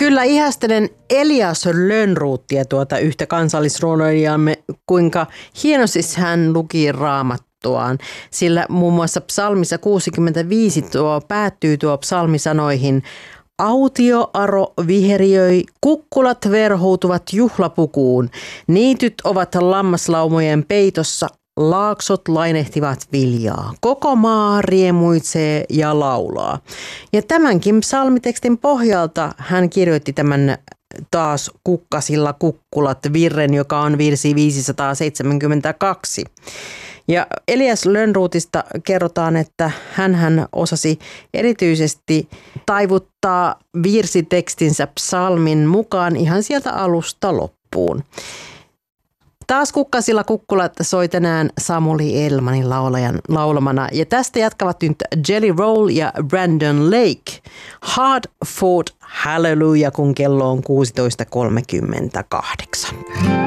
Kyllä ihastelen Elias Lönnrothia, tuota yhtä kansallisrunoilijamme, kuinka hienosti hän luki Raamattuaan. Sillä muun muassa psalmissa 65 päättyy tuo psalmi sanoihin: autioaro viheriöi, kukkulat verhoutuvat juhlapukuun, niityt ovat lammaslaumojen peitossa, laaksot lainehtivat viljaa, koko maa riemuitsee ja laulaa. Ja tämänkin psalmitekstin pohjalta hän kirjoitti tämän taas kukkasilla kukkulat virren, joka on virsi 572. Ja Elias Lönnrothista kerrotaan, että hän osasi erityisesti taivuttaa virsitekstinsä psalmin mukaan ihan sieltä alusta loppuun. Taas kukkasilla kukkulat soi tänään Samuli Elmanin laulamana. Ja tästä jatkavat nyt Jelly Roll ja Brandon Lake. Hard Fought Hallelujah, kun kello on 16.38.